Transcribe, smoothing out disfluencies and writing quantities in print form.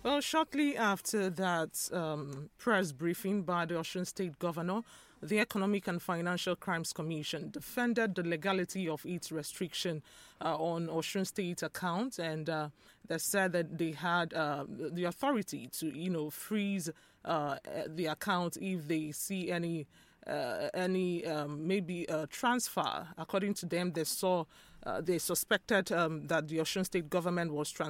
Well, shortly after that press briefing by the Osun State Governor, the Economic and Financial Crimes Commission defended the legality of its restriction on Osun State accounts, and they said that they had the authority to, freeze the account if they see any maybe transfer. According to them, they suspected that the Osun State government was